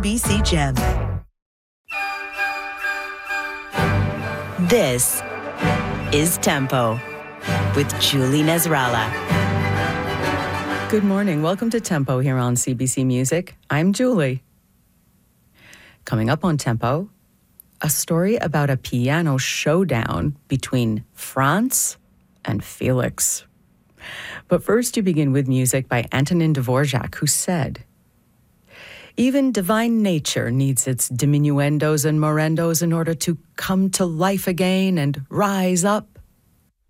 CBC Gem. This is Tempo with Julie Nasrallah. Good morning. Welcome to Tempo here on CBC Music. I'm Julie. Coming up on Tempo, a story about a piano showdown between Franz and Felix. But first, you begin with music by Antonin Dvorak, who said, "Even divine nature needs its diminuendos and morendos in order to come to life again and rise up.